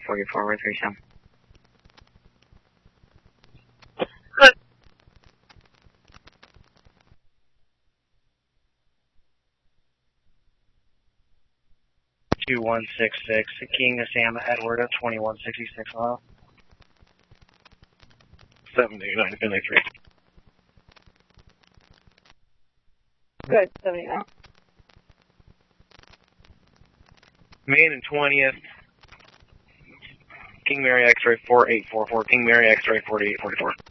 44, right 37. Good. 2166, King of Sam Edward at 2166 mile. 79, Finley 3. Good, 79. Main and 20th, King Mary X-ray 4844, King Mary X-ray 4844.